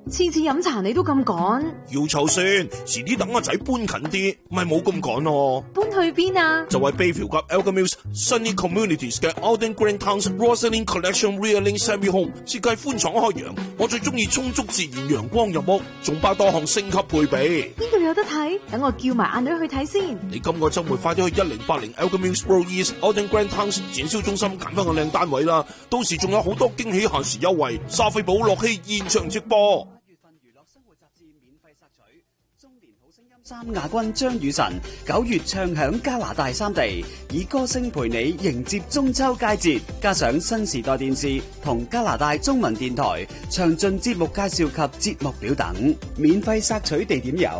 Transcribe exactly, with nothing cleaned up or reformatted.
次次飲茶你都咁趕， 要湊先，遲啲等阿仔搬近啲，咪冇咁趕咯。 搬去邊啊？ 就係 Bayview 及 Elgin Mills Sunny Communities 嘅 Alden Grant Towns Rosalind Collection Realing Semi Home， 設計寬敞開揚，我最中意充足自然陽光入屋，仲包多項升級配備。 邊度有得睇？等我叫埋阿女去睇先。 你今個周末快啲去一零八零 Elgin Mills Road East Alden Grant Towns 展銷中心揀翻個靚單位啦，到時仲有好多驚喜限時優惠，莎菲寶樂希現場直播。 三亞軍張雨晨九月唱響加拿大三地，以歌聲陪你迎接中秋佳節，加上新時代電視同加拿大中文電台詳盡節目介紹及節目表等，免費索取地點有